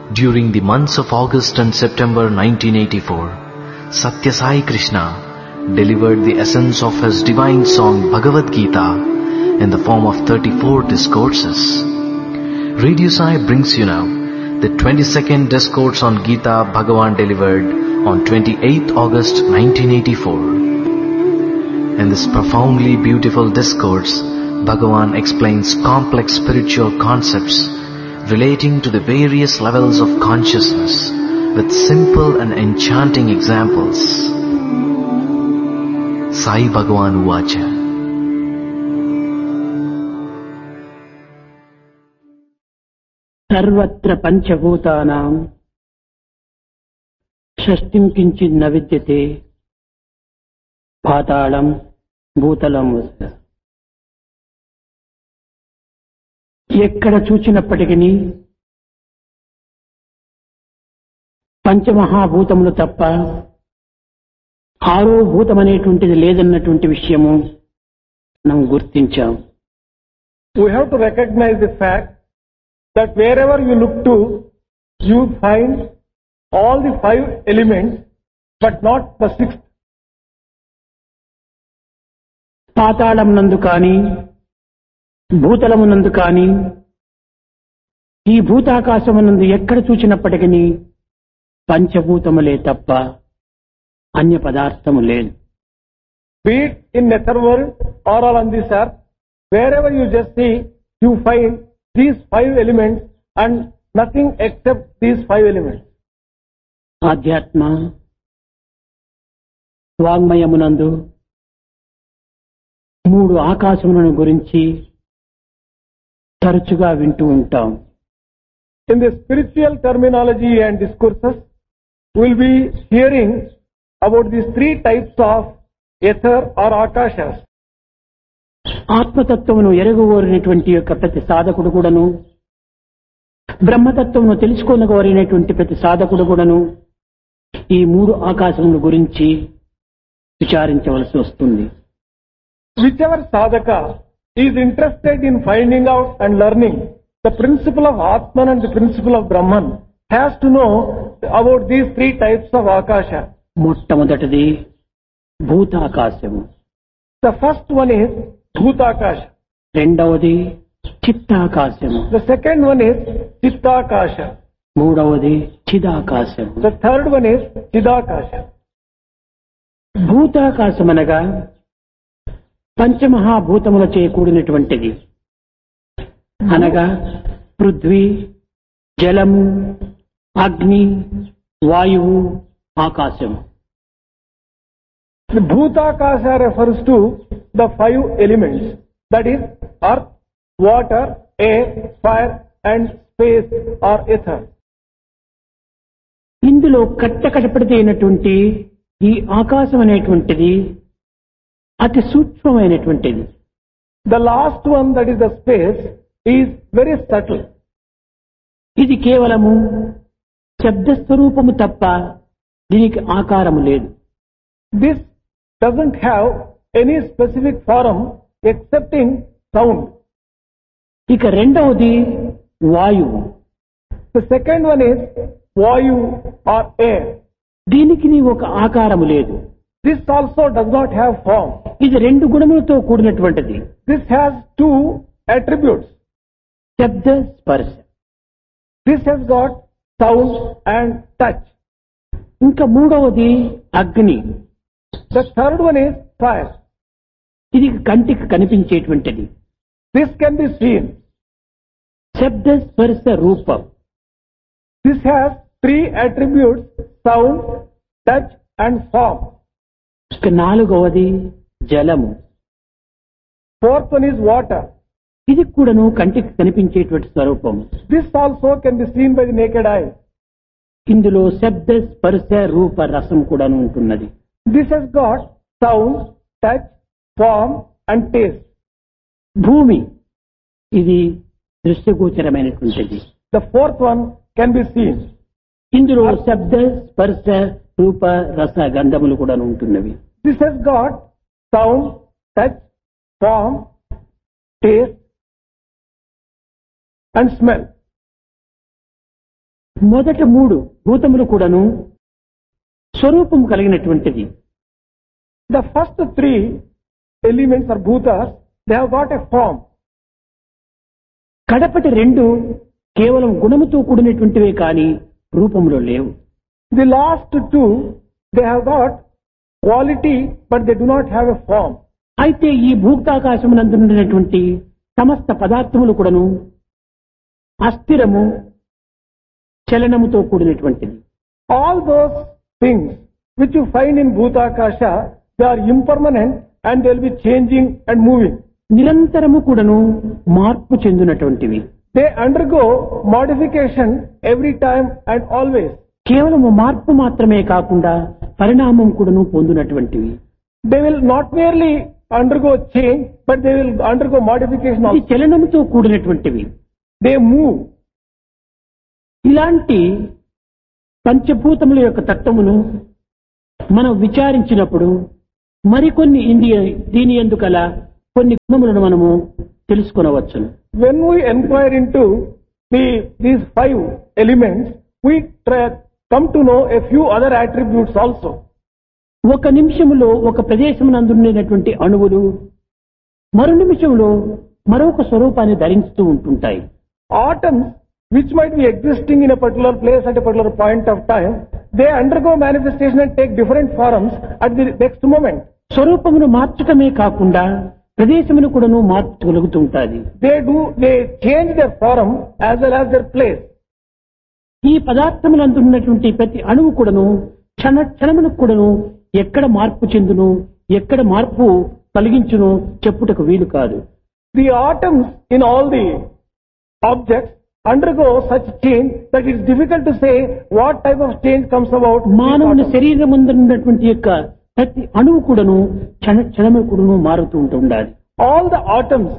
During the months of August and September 1984, Satya Sai Krishna delivered the essence of his divine song Bhagavad Gita in the form of 34 discourses. Radio Sai brings you now the 22nd discourse on Gita Bhagavan delivered on 28th August 1984. In this profoundly beautiful discourse, Bhagavan explains complex spiritual concepts relating to the various levels of consciousness with simple and enchanting examples. Sai Bhagavan Uvacha. सर्वत्र पंचभूतानां షష్టిం కించిద్ న విద్యతే పాతాళం భూతలం. ఎక్కడ చూచినప్పటికీ పంచమహాభూతములు తప్ప ఆరో భూతం అనేటువంటిది లేదన్నటువంటి విషయము మనం గుర్తించాం. We have to recognize the fact that wherever you look to, you find all the 5 elements, but not the 6th. పాతాళం నందు కానీ భూతలమునందు కానీ ఈ భూతాకాశమునందు ఎక్కడ చూచినప్పటికీ పంచభూతములే తప్ప అన్య పదార్థము లేదు. Be it in nether world or on this earth, wherever you just see, you find these 5 elements and nothing except these 5 elements. ఆధ్యాత్మ వాంగ్మయమునందు 3 ఆకాశములను గురించి తరచుగా వింటూ ఉంటాం. In the spiritual terminology and discourses, we will be hearing about these 3 types of ether or akashas. ఆత్మతత్వమును ఎరగగోరినటువంటి యొక్క ప్రతి సాధకుడు కూడాను, బ్రహ్మతత్వమును తెలుసుకోనగోరినటువంటి ప్రతి సాధకుడు కూడాను ఈ 3 ఆకాశముల గురించి విచారించవలసి వస్తుంది. Whichever sadhaka is interested in finding out and learning the principle of Atman and the principle of Brahman has to know about these 3 types of akasha. మొట్టమొదటిది భూతాకాశము. The first one is bhutakasha. రెండవది చిత్తాకాశము. The second one is chittakasha. మూడవది చిదాకాశము. The third one is chidakasha. భూతాకాశమనగా పంచమహాభూతములచే కూడినటువంటిది. అనగా పృథ్వీ, జలము, అగ్ని, వాయువు, ఆకాశము. The bhutakasha refers to the 5 elements, that is earth, water, air, fire and space or ether. ఇందులో కట్టకడపడితే అయినటువంటి ఈ ఆకాశం అనేటువంటిది అతి సూక్ష్మమైనటువంటిది. The last one, that is the space, is very subtle. ఇది కేవలము శబ్దస్వరూపము తప్ప దీనికి ఆకారము లేదు. This doesn't have any specific form excepting sound. ఇక రెండవది వాయువు. The second one is vayu or air. దీనికి ఒక ఆకారము లేదు. This also does not have form. ఇది 2 గుణములతో కూడినటువంటిది. This has 2 attributes. శబ్ద స్పర్శ. This has got sound and touch. ఇంకా మూడవది అగ్ని. The third one is fire. ఇది కంటికి కనిపించేటువంటిది. This can be seen. శబ్ద స్పర్శ రూపం. This has 3 attributes: sound, touch and form. ఇక నాలుగవది జలము. Fourth one is water. ఇది కూడాను కంటికి కనిపించేటువంటి స్వరూపం. This also can be seen by the naked eye. ఇందులో శబ్ద స్పర్శ రూప రసం కూడాను ఉంటున్నది. This has got sound, touch, form and taste. భూమి ఇది దృశ్యగోచరమైనటువంటిది. The fourth one can be seen. ఇందులో శబ్ద స్పర్శ రూప రస గంధములు కూడా ఉంటున్నవి. This has got sound, touch, form, taste and smell. మొదట 3 భూతములు కూడాను స్వరూపం కలిగినటువంటిది. The first 3 elements or bhutas, they have got a form. కడపటి 2 కేవలం గుణముతో కూడినటువంటివే కానీ రూపంలో లేవు. The last 2, they have got quality, but they do not have a form. అయితే ఈ భూతాకాశమునందున్నటువంటి సమస్త పదార్థములు కూడాను అస్థిరము, చలనముతో కూడినటువంటిది. All those things which you find in Bhutakasha, they are impermanent and they will be changing and moving. నిరంతరము కూడాను మార్పు చెందినటువంటివి. They undergo modification every time and always. కేవలము మార్పు మాత్రమే కాకుండా పరిణామం కూడాను పొందినటువంటివి. They will not merely undergo change, but they will undergo modification ఇది also. చలనముతో కూడినటువంటివి. They move. ఇలాంటి పంచభూతముల యొక్క తత్వమును మనం విచారించినప్పుడు మరికొన్ని దీని ఎందుకల కొన్ని గుణములను మనము తెలుసుకొనవచ్చు. When we inquire into these 5 elements, we come to know a few other attributes also. ఒక నిమిషములో ఒక ప్రదేశమునందున్నటువంటి అణువులు మరో నిమిషంలో మరొక స్వరూపాన్ని ధరిస్తూ ఉంటుంటాయి. Atoms, which might be existing in a particular place at a particular point of time, they undergo manifestation and take different forms at the next moment. స్వరూపమును మార్చటమే కాకుండా ప్రదేశమును కూడాను మార్చగలుగుతూ ఉంటాది. They change their form as well as their place. ఈ పదార్థములందున్నటువంటి ప్రతి అణువు కూడాను క్షణమునకు కూడాను ఎక్కడ మార్పు చెందును, ఎక్కడ మార్పు కలిగించును చెప్పుటకు వీలు కాదు. The atoms in all the objects undergo such change that it is difficult to say what type of change comes about. మానవుని శరీరం ఉన్నటువంటి యొక్క ప్రతి అణువు కూడాను క్షణము కూడాను మారుతూ ఉండాలి. All the atoms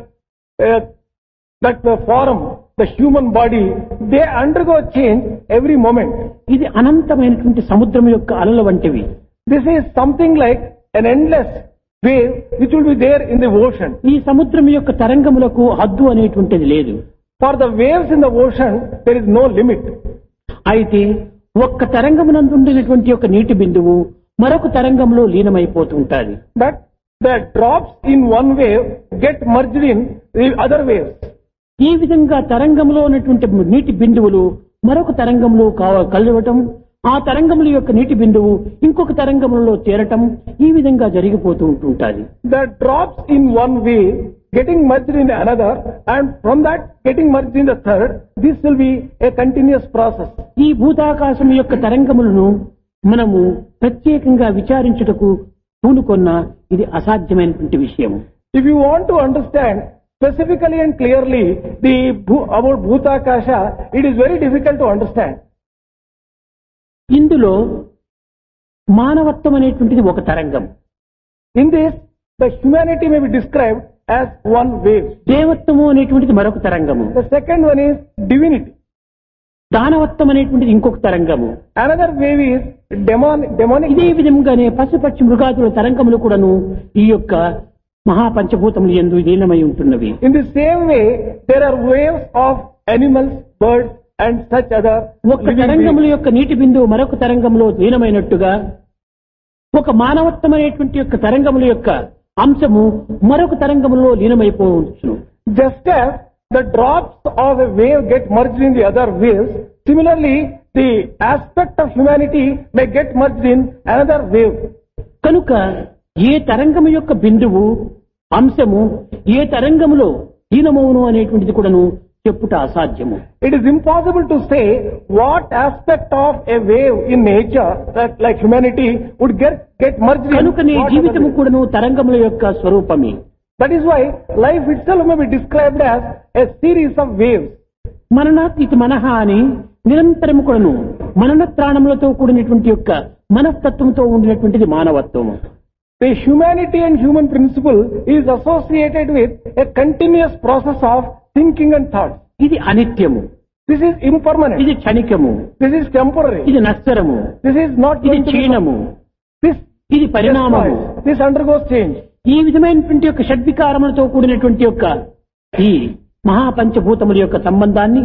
that form the human body, they undergo change every moment. ఇది అనంతమైనటువంటి సముద్రం యొక్క అలల వంటివి. This is something like an endless wave which will be there in the ocean. ఈ సముద్రం యొక్క తరంగములకు హద్దు అనేటువంటిది లేదు. For the waves in the ocean, there is no limit. అయితే ఒక్క తరంగమునందున్నటువంటి యొక్క నీటి బిందువు మరొక తరంగంలో లీనమైపోతూ ఉంటాది. But the drops in one wave get merged in the other waves. ఈ విధంగా తరంగంలో ఉన్నటువంటి నీటి బిందువులు మరొక తరంగంలో కలవటం, ఆ తరంగముల యొక్క నీటి బిందువు ఇంకొక తరంగంలో చేరటం, ఈ విధంగా జరిగిపోతూ ఉంటుంటాది. The drops in one wave getting merged in another, and from that getting merged in the third, this will be a continuous process. ఈ భూతాకాశం యొక్క తరంగములను మనము ప్రత్యేకంగా విచారించుటకు పూనుకొన్న ఇది అసాధ్యమైనటువంటి విషయం. If you want to understand specifically and clearly about Bhutakasha, it is very difficult to understand. ఇందులో మానవత్వం అనేటువంటిది ఒక తరంగం. In this, the humanity may be described as one wave. దేవత్వము అనేటువంటిది మరొక తరంగము. The second one is divinity. దానవత్వం అనేటువంటిది ఇంకొక తరంగము. Another wave is demonic. ఇదే విధంగానే పశుపక్షి మృగాదుల తరంగములు కూడాను ఈ యొక్క మహాపంచభూతములు యందు లీనమై ఉంటున్నవి. In the same way, there are waves of animals, birds and such other. ఒక తరంగముల యొక్క నీటి బిందువు మరొక తరంగంలో లీనమైనట్టుగా ఒక మానవత్వం అనేటువంటి యొక్క తరంగముల యొక్క అంశము మరొక తరంగములో లీనమైపోవచ్చును. Just as the drops of a wave get merged in the other waves, similarly the aspect of humanity may get merged in another wave. కనుక ఏ తరంగము యొక్క బిందువు అంశము ఏ తరంగములో లీనమవును అనేటువంటిది కూడాను చెప్పుట అసాధ్యము. It is impossible to say what aspect of a wave in nature that like humanity would get merged in. కనుకనే జీవితము కూడాను తరంగముల యొక్క స్వరూపమే. That is why life itself may be described as a series of waves. మననాతీతి మనహ అని నిరంతరము కూడాను మననత్రాణములతో కూడినటువంటి యొక్క మనస్తత్వంతో ఉండినటువంటిది మానవత్వము. The humanity and human principle is associated with a continuous process of thinking and thought. ఇది అనిత్యము. This is impermanent. ఇది క్షణికము. This is temporary. ఇది నశ్వరము. This is not ఇది going to be. క్షీణము. ఇది పరిణామము. This undergoes change. ఈ విధమైనటువంటి యొక్క షడ్వికారములతో కూడినటువంటి యొక్క ఈ మహాపంచభూతముల యొక్క సంబంధాన్ని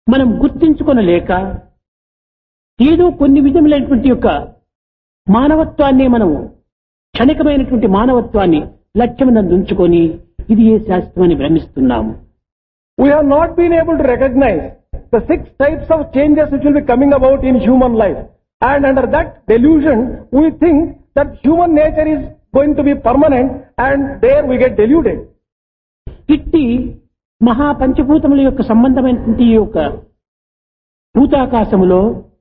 మనం గుర్తించుకొనలేక ఏదో కొన్ని విధములైనటువంటి యొక్క మానవత్వాన్ని మనము క్షణికమైనటువంటి మానవత్వాన్ని లక్ష్యమునందు ఉంచుకొని ఇది ఏ శాస్త్రమని భ్రమిస్తున్నాము. We have not been able to recognize the 6 types of changes which will be coming about in human life. And under that delusion, we think that human nature is going to be permanent, and there we get deluded. ఇట్టి మహాపంచభూతముల యొక్క సంబంధమైనటువంటి యొక్క భూతాకాశములో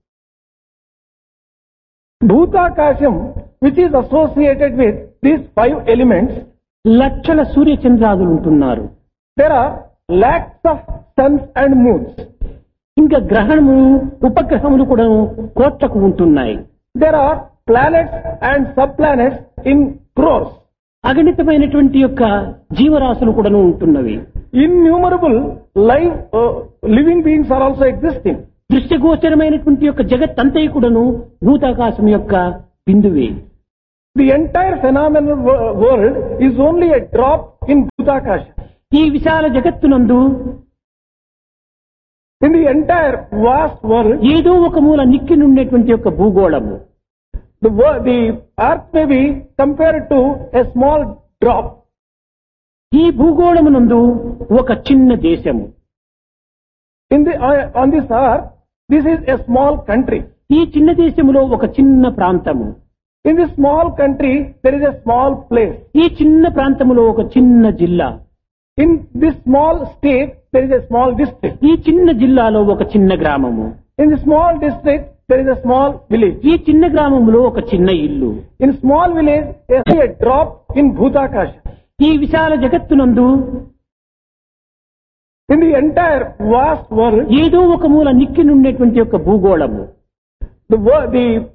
Bhutakasham, which is associated with these 5 elements, లక్షల సూర్య చంద్రాదులు ఉంటున్నారు. there are lakhs of suns and moons. ఇంకా గ్రహణములు ఉపగ్రహములు కూడా కోట్లకు ఉంటున్నాయి. There are planets and subplanets in crores. అగణితమైనటువంటి యొక్క జీవరాశులు కూడా ఉంటున్నవి. Innumerable living beings are also existing. దృశ్యగోచరమైనటువంటి యొక్క జగత్తంతయు కూడాను భూతాకాశం యొక్క బిందువే. The entire phenomenal world is only a drop in Bhutakasha. ఈ విశాల జగత్తునందు In the entire vast world, ఏదో ఒక మూల నిక్కి నుండేటువంటి యొక్క భూగోళము. the earth may be compared to a small drop. ఈ భూగోళమునందు ఒక చిన్న దేశము. On this earth, this is a small country. ఈ చిన్న దేశములో ఒక చిన్న ప్రాంతము. In this small country, there is a small place. ఈ చిన్న ప్రాంతములో ఒక చిన్న జిల్లా. In this small state, there is a small district. ఈ చిన్న జిల్లాలో ఒక చిన్న గ్రామము. In the small district, there is a small village. ఈ చిన్న గ్రామంలో ఒక చిన్న ఇల్లు. In small village, there is a drop in Bhutakasha. ఈ విశాల జగత్తునందు In the entire vast world, ఏదో ఒక మూల నిక్కి నుండేటువంటి యొక్క భూగోళము. the